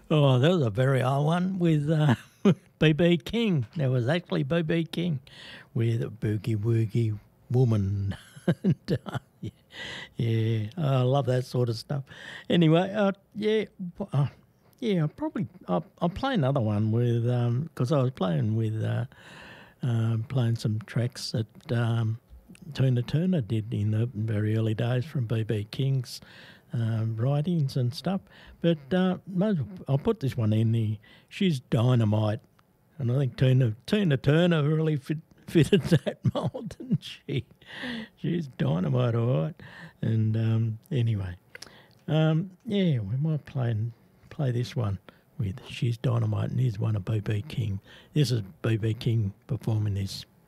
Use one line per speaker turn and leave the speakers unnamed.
Oh, that was a very old one with BB King. There was actually BB King with a Boogie Woogie Woman. And, yeah, yeah, I love that sort of stuff. Anyway, yeah, I'll play another one with because I was playing with playing some tracks that Tina Turner did in the very early days from BB King's writings and stuff. But I'll put this one in the She's Dynamite. And I think Tina Turner really fitted that mould, didn't she? She's dynamite, all right. And anyway, yeah, we might play this one with She's Dynamite, and here's one of BB King. This is BB King performing this.